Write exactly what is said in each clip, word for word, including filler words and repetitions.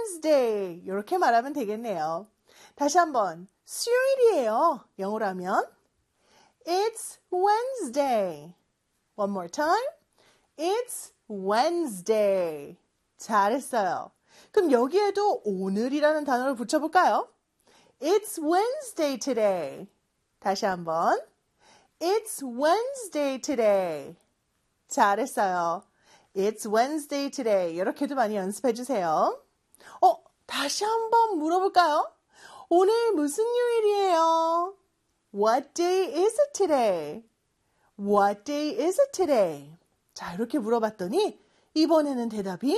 Wednesday 이렇게 말하면 되겠네요. 다시 한번 수요일이에요. 영어로 하면 It's Wednesday. One more time. It's Wednesday. 잘했어요. 그럼 여기에도 오늘이라는 단어를 붙여볼까요? It's Wednesday today. 다시 한번. It's Wednesday today. 잘했어요. It's Wednesday today. 이렇게도 많이 연습해 주세요. 어, 다시 한번 물어볼까요? 오늘 무슨 요일이에요? What day is it today? What day is it today? 자, 이렇게 물어봤더니 이번에는 대답이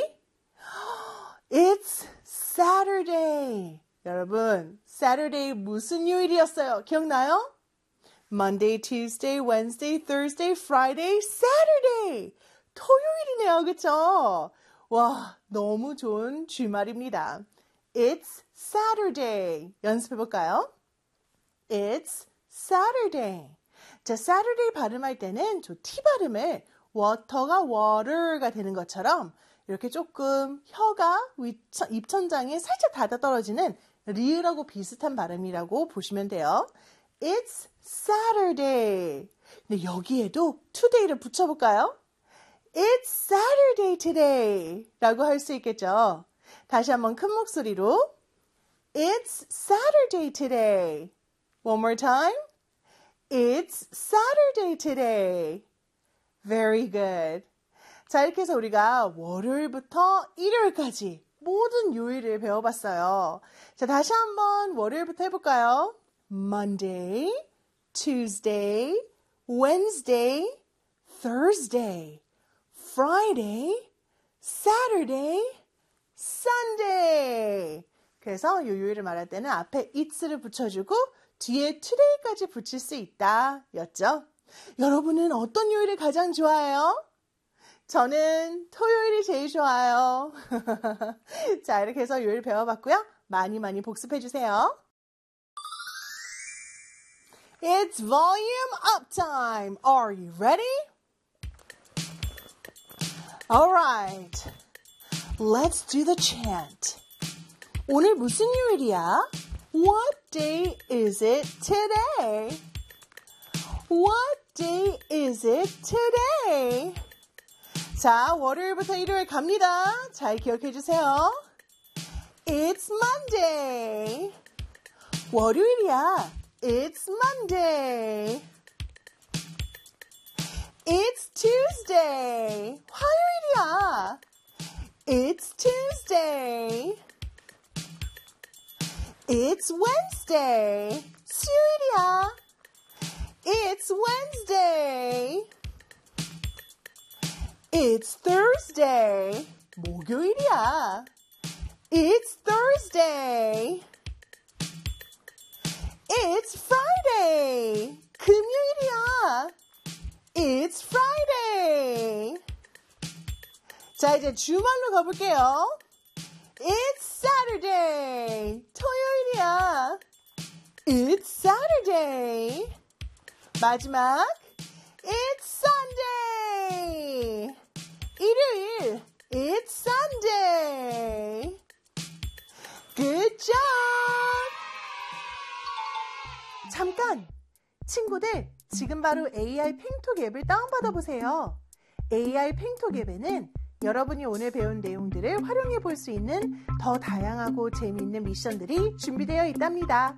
It's Saturday. 여러분, Saturday 무슨 요일이었어요? 기억나요? Monday, Tuesday, Wednesday, Thursday, Friday, Saturday. 토요일이네요. 그쵸? 와, 너무 좋은 주말입니다. It's Saturday. 연습해볼까요? It's Saturday. 자, Saturday 발음할 때는 저 T 발음을 water가 water가 되는 것처럼 이렇게 조금 혀가 입천장에 살짝 닿아 떨어지는 리을하고 비슷한 발음이라고 보시면 돼요. It's Saturday. 근데 여기에도 today를 붙여볼까요? It's Saturday today 라고 할 수 있겠죠. 다시 한번 큰 목소리로 It's Saturday today. One more time. It's Saturday today. Very good. 자, 이렇게 해서 우리가 월요일부터 일요일까지 모든 요일을 배워봤어요. 자, 다시 한번 월요일부터 해볼까요? Monday, Tuesday, Wednesday, Thursday, Friday, Saturday, Sunday. 그래서 이 요일을 말할 때는 앞에 it's를 붙여주고 뒤에 today까지 붙일 수 있다 였죠. 여러분은 어떤 요일을 가장 좋아해요? 저는 토요일이 제일 좋아요. 자, 이렇게 해서 요일 배워봤고요. 많이 많이 복습해주세요. It's volume up time. Are you ready? Alright. Let's do the chant. 오늘 무슨 요일이야? What day is it today? What day is it today? 자, 월요일부터 일요일 갑니다. 잘 기억해 주세요. It's Monday. 월요일이야. It's Monday. It's Tuesday. 화요일이야. It's Tuesday. It's Wednesday. 수요일이야. It's Wednesday. It's Thursday. 목요일이야. It's Thursday. It's Friday. 금요일이야. It's Friday. 자, 이제 주말로 가볼게요. It's Saturday. 토요일이야. It's Saturday. 마지막. It's Sunday. 일요일. It's Sunday. Good job. 잠깐. 친구들, 지금 바로 에이아이 팽톡 앱을 다운받아 보세요. 에이아이 팽톡 앱에는 여러분이 오늘 배운 내용들을 활용해 볼 수 있는 더 다양하고 재미있는 미션들이 준비되어 있답니다.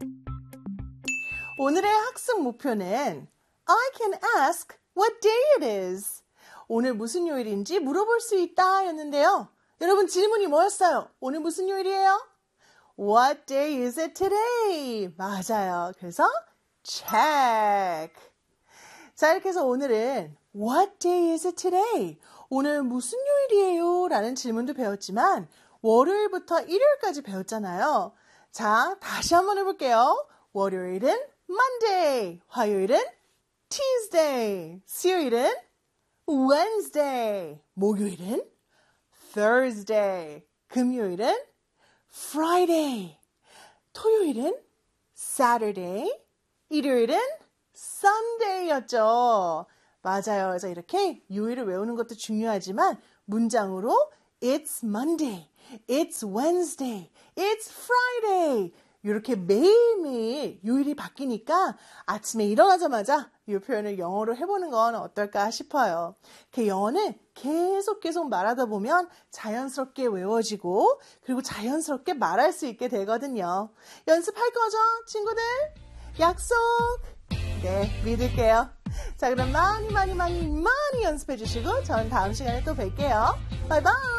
오늘의 학습 목표는 I can ask what day it is. 오늘 무슨 요일인지 물어볼 수 있다 였는데요. 여러분 질문이 뭐였어요? 오늘 무슨 요일이에요? What day is it today? 맞아요. 그래서 check. 자, 이렇게 해서 오늘은 What day is it today? 오늘 무슨 요일이에요? 라는 질문도 배웠지만 월요일부터 일요일까지 배웠잖아요. 자, 다시 한번 해볼게요. 월요일은 Monday, 화요일은 Tuesday, 수요일은 Wednesday, 목요일은 Thursday, 금요일은 Friday, 토요일은 Saturday, 일요일은 Sunday였죠. 맞아요. 그래서 이렇게 요일을 외우는 것도 중요하지만 문장으로 It's Monday. It's Wednesday. It's Friday. 이렇게 매일매일 요일이 바뀌니까 아침에 일어나자마자 이 표현을 영어로 해보는 건 어떨까 싶어요. 그 영어는 계속 계속 말하다 보면 자연스럽게 외워지고 그리고 자연스럽게 말할 수 있게 되거든요. 연습할 거죠, 친구들? 약속! 네, 믿을게요. 자, 그럼 많이 많이 많이 많이 연습해 주시고 저는 다음 시간에 또 뵐게요. 바이바이!